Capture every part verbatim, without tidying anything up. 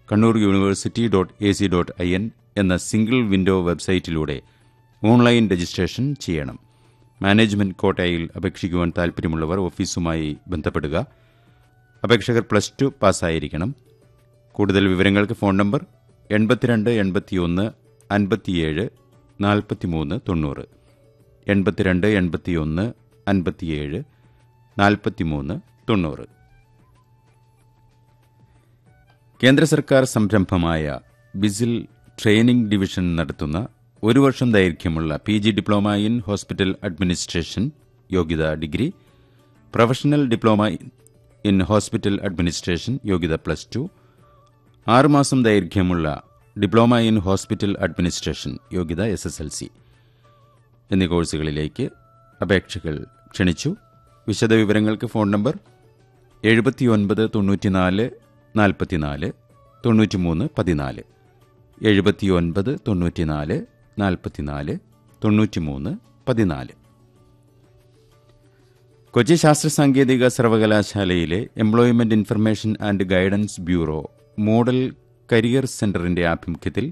Kannur university dot A C dot I N എന്ന single window വെബ്സൈറ്റിലൂടെ online registration ചെയ്യണം. Management കോട്ടയിൽ അപേക്ഷിക്കുവാൻ താൽപ്പര്യമുള്ളവർ ഓഫീസുമായി ബന്ധപ്പെടുക. അപേക്ഷകർ പ്ലസ് ടു പാസ്സായിരിക്കണം. കൂടുതൽ വിവരങ്ങൾക്ക് ഫോൺ നമ്പർ എൺപത്തിരണ്ട് എൺപത്തിയൊന്ന് അൻപത്തിയേഴ് നാൽപ്പത്തിമൂന്ന് തൊണ്ണൂറ് എൺപത്തിരണ്ട് എൺപത്തിയൊന്ന് അൻപത്തിയേഴ് നാൽപ്പത്തിമൂന്ന് തൊണ്ണൂറ്. കേന്ദ്ര സർക്കാർ സംരംഭമായ ബിസിൽ ട്രെയിനിംഗ് ഡിവിഷൻ നടത്തുന്ന ഒരു വർഷം ദൈർഘ്യമുള്ള P G diploma in hospital administration യോഗ്യത degree, professional diploma in hospital administration യോഗ്യത പ്ലസ് ടു, ആറുമാസം ദൈർഘ്യമുള്ള ഡിപ്ലോമ ഇൻ ഹോസ്പിറ്റൽ അഡ്മിനിസ്ട്രേഷൻ യോഗ്യത എസ് എസ് എൽ സി എന്നീ കോഴ്സുകളിലേക്ക് അപേക്ഷകൾ ക്ഷണിച്ചു. വിശദവിവരങ്ങൾക്ക് ഫോൺ നമ്പർ എഴുപത്തിയൊൻപത് തൊണ്ണൂറ്റിനാല് നാൽപ്പത്തിനാല് തൊണ്ണൂറ്റിമൂന്ന് പതിനാല് എഴുപത്തിയൊൻപത് തൊണ്ണൂറ്റിനാല് നാൽപ്പത്തിനാല് തൊണ്ണൂറ്റിമൂന്ന് പതിനാല്. കൊച്ചി ശാസ്ത്ര സാങ്കേതിക സർവകലാശാലയിലെ employment information and guidance bureau model career സെന്ററിന്റെ ആഭിമുഖ്യത്തിൽ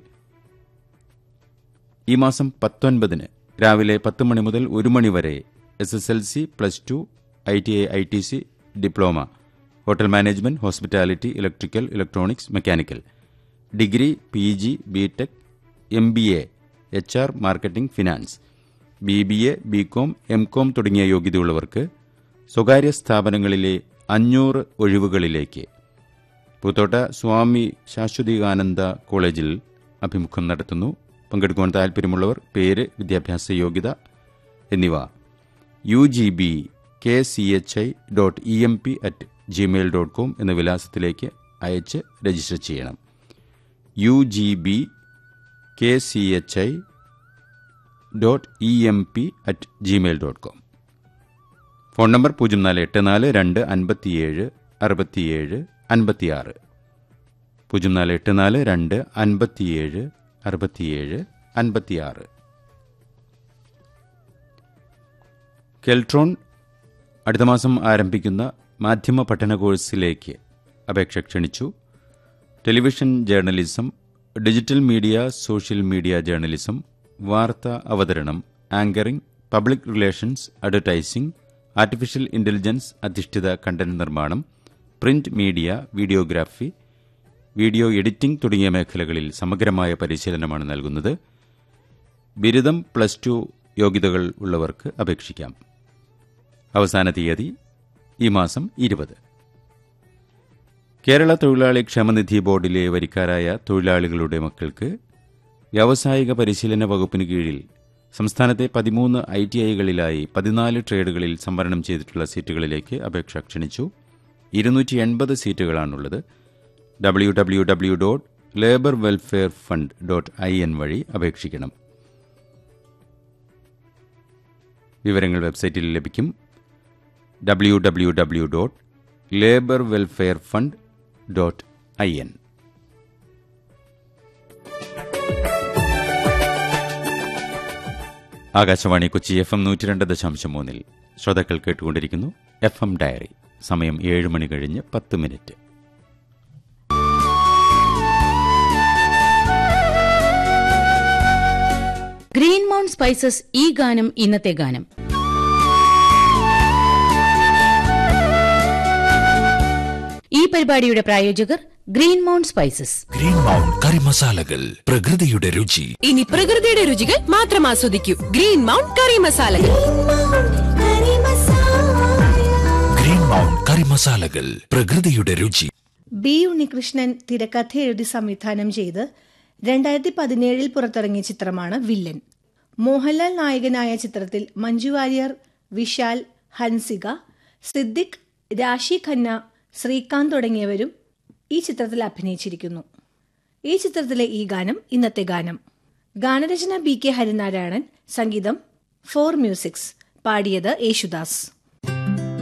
ഈ മാസം പത്തൊൻപതിന് രാവിലെ പത്ത് മണി മുതൽ ഒരു മണി വരെ S S L C, plus two, I T I, I T C, diploma, hotel management, hospitality, electrical, electronics, mechanical, degree, P G, B tech, M B A, H R, marketing, finance, B B A, B com, M com തുടങ്ങിയ യോഗ്യതയുള്ളവർക്ക് സ്വകാര്യ സ്ഥാപനങ്ങളിലെ അഞ്ഞൂറ് ഒഴിവുകളിലേക്ക് പൂത്തോട്ട സ്വാമി ശാശ്വതികാനന്ദ കോളേജിൽ അഭിമുഖം നടത്തുന്നു. പങ്കെടുക്കുവാൻ താൽപ്പര്യമുള്ളവർ പേര്, വിദ്യാഭ്യാസ യോഗ്യത എന്നിവ U G B K C H I dot E M P at Gmail dot com എന്ന വിലാസത്തിലേക്ക് അയച്ച് രജിസ്റ്റർ ചെയ്യണം. U G B K C H I dot E M P at Gmail dot com. Phone number പൂജ്യം നാല് എട്ട് നാല് രണ്ട് അൻപത്തിയേഴ് അറുപത്തിയേഴ് അൻപത്തിയാറ് പൂജ്യം നാല് എട്ട് നാല് രണ്ട് അൻപത്തിയേഴ് അറുപത്തിയേഴ് അൻപത്തിയാറ്. കെൽട്രോൺ അടുത്ത മാസം ആരംഭിക്കുന്ന മാധ്യമ പഠന കോഴ്സിലേക്ക് അപേക്ഷ ക്ഷണിച്ചു. Television journalism, digital media, social media journalism, വാർത്താ അവതരണം, anchoring, public relations, advertising, artificial intelligence അധിഷ്ഠിത കണ്ടന്റ് നിർമ്മാണം, print media, videography, video editing തുടങ്ങിയ മേഖലകളിൽ സമഗ്രമായ പരിശീലനമാണ് നൽകുന്നത്. ബിരുദം, പ്ലസ് ടു യോഗ്യതകൾ ഉള്ളവർക്ക് അപേക്ഷിക്കാം. അവസാന തീയതി ഈ മാസം ഇരുപത്. കേരള തൊഴിലാളി ക്ഷേമനിധി ബോർഡിലെ വരിക്കാരായ തൊഴിലാളികളുടെ മക്കൾക്ക് വ്യാവസായിക പരിശീലന വകുപ്പിന് കീഴിൽ സംസ്ഥാനത്തെ പതിമൂന്ന് ഐ ടി ഐകളിലായി പതിനാല് ട്രേഡുകളിൽ സംവരണം ചെയ്തിട്ടുള്ള സീറ്റുകളിലേക്ക് അപേക്ഷ ക്ഷണിച്ചു. ഇരുന്നൂറ്റി എൺപത് സീറ്റുകളാണുള്ളത്. W W W dot labour welfare fund dot I N വഴി അപേക്ഷിക്കണം. വിവരങ്ങൾ വെബ്സൈറ്റിൽ ലഭിക്കും. W W W dot labour welfare fund dot I N. Akashvani Kochi F M നൂറ്റി രണ്ട് ദശാംശം മൂന്നിൽ ശ്രോതാക്കൾ കേട്ടുകൊണ്ടിരിക്കുന്നു എഫ് എം ഡയറി. സമയം ഏഴ് മണി കഴിഞ്ഞ് പത്ത് മിനിറ്റ്. ഗ്രീൻ മൗണ്ട് സ്പൈസസ് ഈ ഗാനം ഇന്നത്തെ ഗാനം. ഈ പരിപാടിയുടെ പ്രായോജകർ green mount spices. Green mount കറി മസാലകൾ, പ്രകൃതിയുടെ രുചി. ഇനി പ്രകൃതിയുടെ രുചികൾ മാത്രം ആസ്വദിക്കൂ. ഗ്രീൻ മൗണ്ട് കറി മസാലകൾ. ഗ്രീൻ മൗണ്ട് കറി മസാലകൾ, പ്രകൃതിയുടെ രുചി. ബി ഉണ്ണികൃഷ്ണൻ തിരക്കഥ എഴുതി സംവിധാനം ചെയ്ത് രണ്ടായിരത്തി പതിനേഴിൽ പുറത്തിറങ്ങിയ ചിത്രമാണ് വില്ലൻ. മോഹൻലാൽ നായകനായ ചിത്രത്തിൽ മഞ്ജു വാര്യർ, വിശാൽ, ഹൻസിക, സിദ്ദിഖ്, രാശി ഖന്ന, ശ്രീകാന്ത് തുടങ്ങിയവരും ഈ ചിത്രത്തിൽ അഭിനയിച്ചിരിക്കുന്നു. ഈ ചിത്രത്തിലെ ഈ ഗാനം ഇന്നത്തെ ഗാനം. ഗാനരചന ബി കെ ഹരിനാരായണൻ, സംഗീതം ഫോർ മ്യൂസിക്സ്, പാടിയത് യേശുദാസ്.